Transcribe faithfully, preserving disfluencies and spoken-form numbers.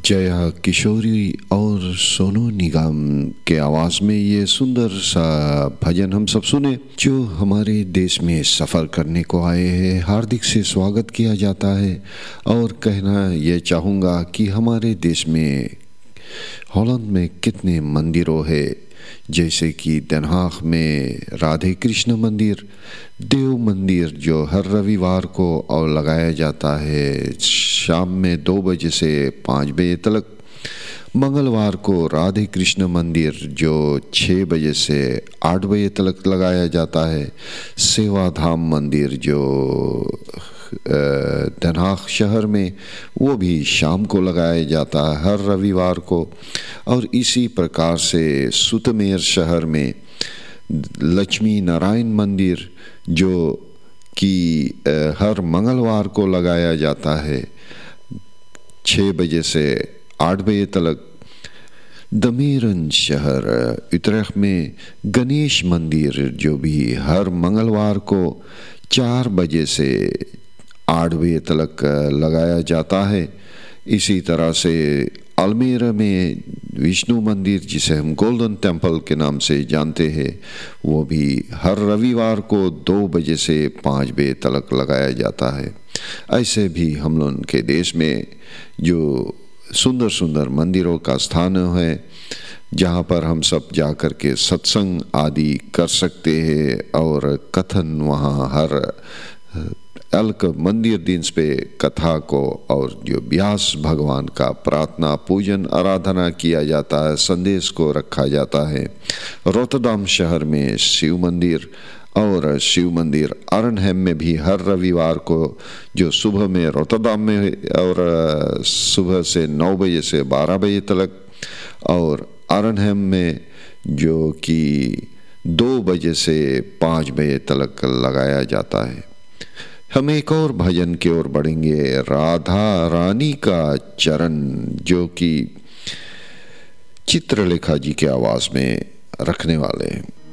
जया किशोरी और सोनू निगम के आवाज़ में ये सुंदर सा भजन हम सब सुने। जो हमारे देश में सफ़र करने को आए हैं, हार्दिक से स्वागत किया जाता है। और कहना ये चाहूँगा कि हमारे देश में हॉलैंड में कितने मंदिरों है, जैसे कि den Haag में राधे कृष्ण मंदिर, देव मंदिर जो हर रविवार को और लगाया जाता है शाम में दो बजे से पाँच बजे तक। मंगलवार को राधे कृष्ण मंदिर जो छः बजे से आठ बजे तक लगाया जाता है। सेवाधाम मंदिर जो den Haag शहर में, वो भी शाम को लगाया जाता है हर रविवार को। और इसी प्रकार से सुतमेर शहर में लक्ष्मी नारायण मंदिर जो कि हर मंगलवार को लगाया जाता है छः बजे से आठ बजे तक। दमेरन शहर उत्तराखंड में गणेश मंदिर जो भी हर मंगलवार को चार बजे से आठ बजे तक लगाया जाता है। इसी तरह से अल्मेरा में विष्णु मंदिर जिसे हम गोल्डन टेम्पल के नाम से जानते हैं, वो भी हर रविवार को दो बजे से पाँच बजे तक लगाया जाता है। ऐसे भी हम लोग के देश में जो सुंदर सुंदर मंदिरों का स्थान है, जहाँ पर हम सब जा कर के सत्संग आदि कर सकते हैं और कथन वहाँ हर अलग मंदिर दिन पे कथा को और जो व्यास भगवान का प्रार्थना पूजन आराधना किया जाता है, संदेश को रखा जाता है। रोटरडम शहर में शिव मंदिर और शिव मंदिर आर्नहेम में भी हर रविवार को जो सुबह में रोटरडम में और सुबह से नौ बजे से बारह बजे तक, और आर्नहेम में जो कि दो बजे से पाँच बजे तक लगाया जाता है। हम एक और भजन की ओर बढ़ेंगे, राधा रानी का चरण, जो कि चित्रलेखा जी के आवाज़ में रखने वाले हैं।